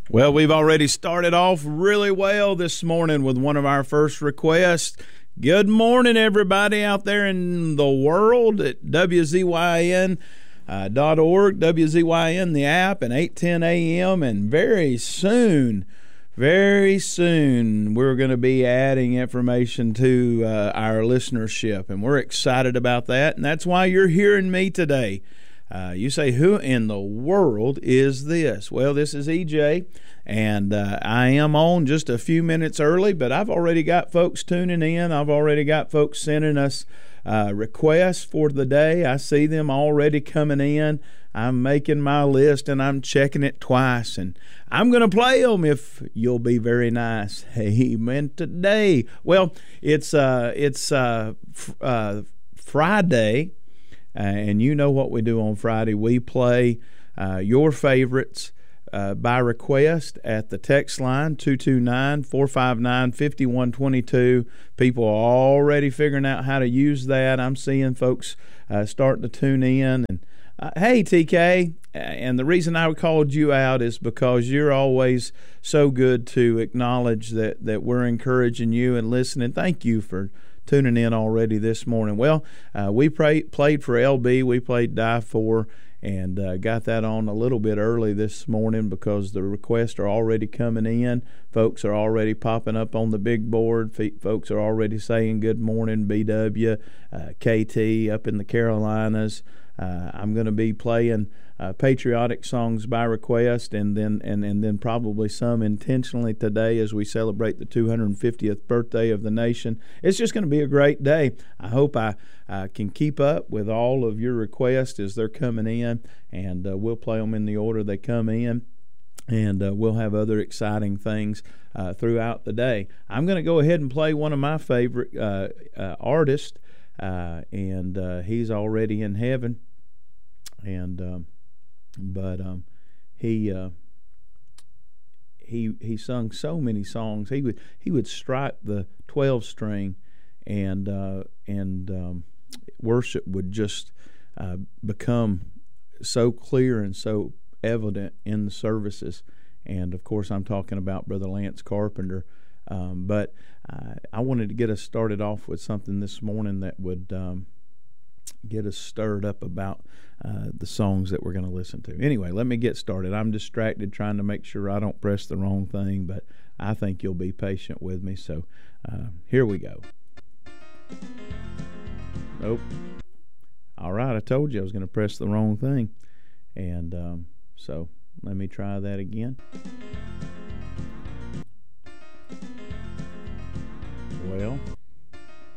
Well, we've already started off really well this morning with one of our first requests. Good morning, everybody out there in the world at WZYN.org, WZYN, the app, and 8:10 a.m. And very soon, we're going to be adding information to our listenership, and we're excited about that, and that's why you're hearing me today. You say, who in the world is this? Well, this is EJ, and I am on just a few minutes early, but I've already got folks tuning in. I've already got folks sending us requests for the day. I see them already coming in. I'm making my list, and I'm checking it twice, and I'm going to play them if you'll be very nice. Amen today. Well, it's Friday. And you know what we do on Friday. We play your favorites by request at the text line, 229-459-5122. People are already figuring out how to use that. I'm seeing folks starting to tune in. And hey, TK, and the reason I called you out is because you're always so good to acknowledge that we're encouraging you and listening. Thank you for tuning in already this morning. Well, we played for LB. We played Die For, and got that on a little bit early this morning because the requests are already coming in. Folks are already popping up on the big board. Folks are already saying good morning, BW, KT up in the Carolinas. I'm going to be playing patriotic songs by request, and then probably some intentionally today as we celebrate the 250th birthday of the nation. It's just going to be a great day. I hope I can keep up with all of your requests as they're coming in, and we'll play them in the order they come in. And we'll have other exciting things throughout the day. I'm going to go ahead and play one of my favorite artists, and he's already in heaven. And he sung so many songs. He would strike the 12 string, and worship would just become so clear and so evident in the services. And of course, I'm talking about Brother Lance Carpenter. But I wanted to get us started off with something this morning that would get us stirred up about the songs that we're going to listen to. Anyway, let me get started. I'm distracted trying to make sure I don't press the wrong thing, but I think you'll be patient with me. So here we go. Nope. All right, I told you I was going to press the wrong thing. And so let me try that again. Well,